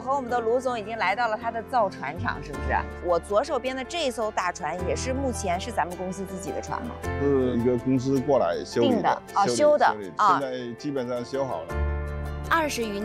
和我们的卢总已经来到了他的造船厂，是不是？我左手边的这艘大船也是目前是咱们公司自己的船吗？ 是一个公司过来修理的， 修的啊， 现在基本上修好了。 20余